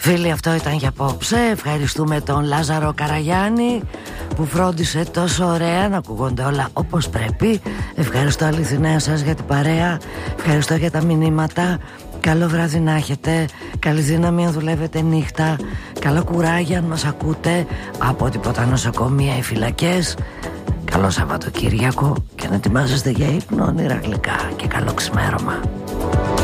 Φίλοι, αυτό ήταν για απόψε. Ευχαριστούμε τον Λάζαρο Καραγιάννη που φρόντισε τόσο ωραία να ακούγονται όλα όπως πρέπει. Ευχαριστώ αληθινά εσάς για την παρέα. Ευχαριστώ για τα μηνύματα. Καλό βράδυ να έχετε. Καλή δύναμη αν δουλεύετε νύχτα. Καλό κουράγιο αν μας ακούτε από τίποτα νοσοκομεία ή φυλακές. Καλό Σαββατοκύριακο και να ετοιμάζεστε για ύπνο, όνειρα γλυκά και καλό ξημέρωμα.